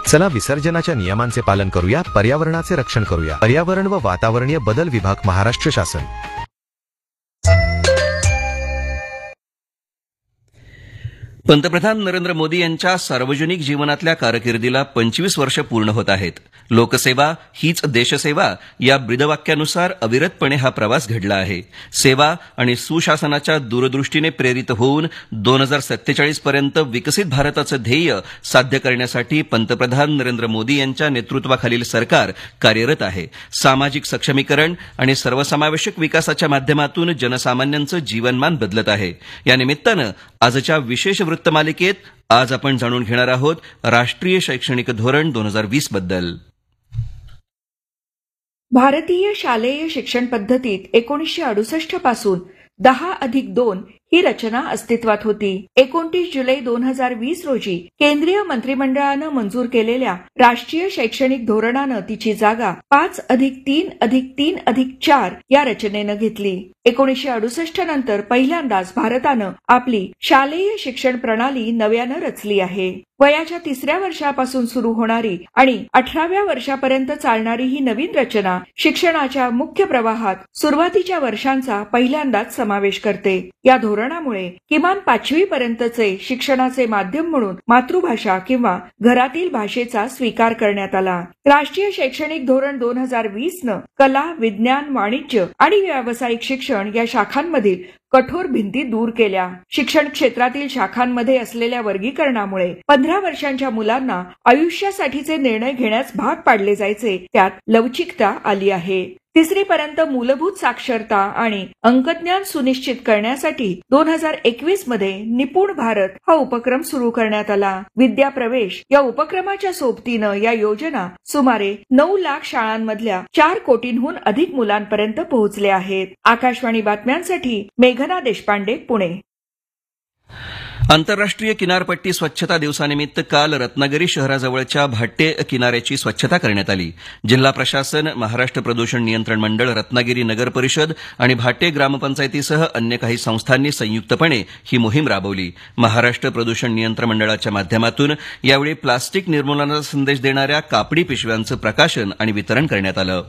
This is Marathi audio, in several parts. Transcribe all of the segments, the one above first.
चला विसर्जनाच्या नियमांचे पालन करूया, पर्यावरणाचे रक्षण करूया. पर्यावरण व वातावरणीय बदल विभाग, महाराष्ट्र शासन. पंतप्रधान नरेंद्र मोदी यांच्या सार्वजनिक जीवनातल्या कारकिर्दीला 25 वर्ष पूर्ण होत आहेत. लोकसेवा हीच देशसेवा या ब्रीदवाक्यानुसार अविरतपणे हा प्रवास घडला आहे. सेवा आणि सुशासनाच्या दूरदृष्टीने प्रेरित होऊन 2047 पर्यंत विकसित भारताचं ध्येय साध्य करण्यासाठी पंतप्रधान नरेंद्र मोदी यांच्या नेतृत्वाखालील सरकार कार्यरत आहे. सामाजिक सक्षमीकरण आणि सर्वसमावेशक विकासाच्या माध्यमातून जनसामान्यांचं जीवनमान बदलत आहे. या निमित्तानं आजच्या विशेष वृत्तमालिकेत आज आपण जाणून घेणार आहोत राष्ट्रीय शैक्षणिक धोरण 2020 बद्दल. भारतीय शालेय शिक्षण पद्धतीत 1968 पासून 10+2 ही रचना अस्तित्वात होती. 29 जुलै 2020 रोजी केंद्रीय मंत्रिमंडळानं मंजूर केलेल्या राष्ट्रीय शैक्षणिक धोरणानं तिची जागा 5+3+3+4 या रचनेनं घेतली. 1968 नंतर पहिल्यांदाच भारतानं आपली शालेय शिक्षण प्रणाली नव्यानं रचली आहे. वयाच्या 3ऱ्या वर्षापासून सुरू होणारी आणि 18व्या वर्षापर्यंत चालणारी ही नवीन रचना शिक्षणाच्या मुख्य प्रवाहात सुरुवातीच्या वर्षांचा पहिल्यांदाच समावेश करते. या धोरणामुळे किमान 5वी पर्यंतचे शिक्षणाचे माध्यम म्हणून मातृभाषा किंवा घरातील भाषेचा स्वीकार करण्यात आला. राष्ट्रीय शैक्षणिक धोरण 2020 न कला, विज्ञान, वाणिज्य आणि व्यावसायिक शिक्षण या शाखांमधील कठोर भिंती दूर केल्या. शिक्षण क्षेत्रातील शाखांमध्ये असलेल्या वर्गीकरणामुळे 15 वर्षांच्या मुलांना आयुष्यासाठीचे निर्णय घेण्यास भाग पाडले जायचे, त्यात लवचिकता आली आहे. 3री पर्यंत मूलभूत साक्षरता आणि अंकज्ञान सुनिश्चित करण्यासाठी 2021 मध्ये निपुण भारत हा उपक्रम सुरू करण्यात आला. विद्या प्रवेश या उपक्रमाच्या सोबतीनं या योजना सुमारे 9 लाख शाळांमधल्या 4 कोटींहून अधिक मुलांपर्यंत पोहोचल्या आहेत. आकाशवाणी बातम्यांसाठी मेघना देशपांडे, पुणे. आंतरराष्ट्रीय किनारपट्टी स्वच्छता दिवसानिमित्त काल रत्नागिरी शहराजवळच्या भाट्ये किनाऱ्याची स्वच्छता करण्यात आली. जिल्हा प्रशासन, महाराष्ट्र प्रदूषण नियंत्रण मंडळ, रत्नागिरी नगर परिषद आणि भाट्ये ग्रामपंचायतीसह अन्य काही संस्थांनी संयुक्तपणे ही मोहीम राबवली. महाराष्ट्र प्रदूषण नियंत्रण मंडळाच्या माध्यमातून यावेळी प्लास्टिक निर्मूलनाचा संदेश देणाऱ्या कापडी पिशव्यांचं प्रकाशन आणि वितरण करण्यात आलं.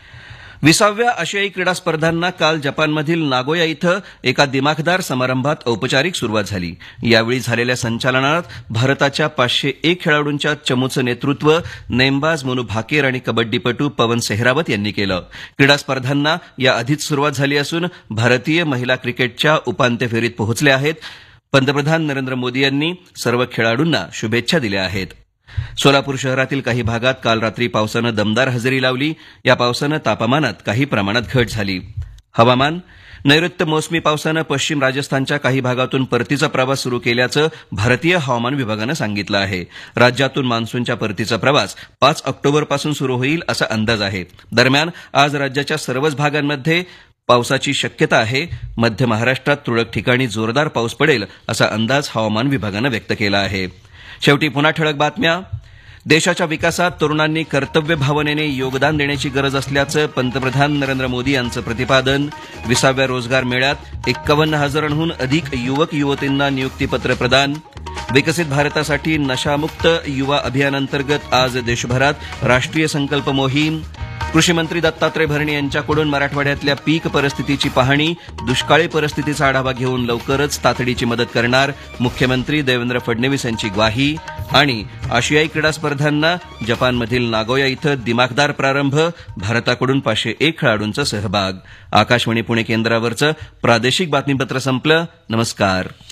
20व्या आशियाई क्रीडा स्पर्धांना काल जपानमधील नागोया इथं एका दिमाखदार समारंभात औपचारिक सुरुवात झाली. यावेळी झालेल्या संचालनात भारताच्या 501 खेळाडूंच्या चमूचं नेतृत्व नेमबाज मनू भाकेर आणि कबड्डीपटू पवन सेहरावत यांनी केलं. क्रीडा स्पर्धांना याआधीच सुरुवात झाली असून भारतीय महिला क्रिकेटच्या उपांत्य फेरीत पोहोचल्या आहेत. पंतप्रधान नरेंद्र मोदी यांनी सर्व खेळाडूंना शुभेच्छा दिल्या आहेत. सोलापूर शहरातील काही भागात काल रात्री पावसानं दमदार हजेरी लावली. या पावसानं तापमानात काही प्रमाणात घट झाली. हवामान. नैऋत्य मोसमी पावसानं पश्चिम राजस्थानच्या काही भागातून परतीचा प्रवास सुरू केल्याचं भारतीय हवामान विभागानं सांगितलं आहे. राज्यातून मान्सूनच्या परतीचा प्रवास 5 ऑक्टोबरपासून सुरू होईल असा अंदाज आहे. दरम्यान आज राज्याच्या सर्वच भागांमध्ये पावसाची शक्यता आहे. मध्य महाराष्ट्रात तुरळक ठिकाणी जोरदार पाऊस पडेल असा अंदाज हवामान विभागानं व्यक्त केला आहे. शेवटी पुन्हा ठळक बातम्या. देशाच्या विकासात तरुणांनी कर्तव्य भावनेने योगदान देण्याची गरज असल्याचं पंतप्रधान नरेंद्र मोदी यांचं प्रतिपादन. 20व्या रोजगार मेळ्यात 51,000हून अधिक युवक युवतींना नियुक्तीपत्र प्रदान. विकसित भारतासाठी नशामुक्त युवा अभियानांतर्गत आज देशभरात राष्ट्रीय संकल्प मोहीम. कृषी मंत्री दत्तात्रय भरणे यांच्याकडून मराठवाड्यातल्या पीक परिस्थितीची पाहणी. दुष्काळी परिस्थितीचा आढावा घेऊन लवकरच तातडीची मदत करणार, मुख्यमंत्री देवेंद्र फडणवीस यांची ग्वाही. आणि आशियाई क्रीडा स्पर्धांना जपानमधील नागोया इथं दिमाखदार प्रारंभ, भारताकडून 501 खेळाडूंचा सहभाग. आकाशवाणी पुणे केंद्रावरचं प्रादेशिक बातमीपत्र संपलं. नमस्कार.